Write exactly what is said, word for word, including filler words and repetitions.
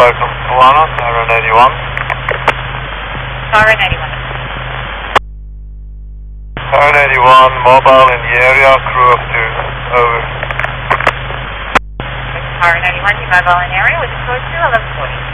from Solana, Siren eighty-one. Siren eighty-one. Siren eighty-one, mobile in the area, crew of two, over. Siren eighty-one, you mobile in area with a crew of two, eleven forty.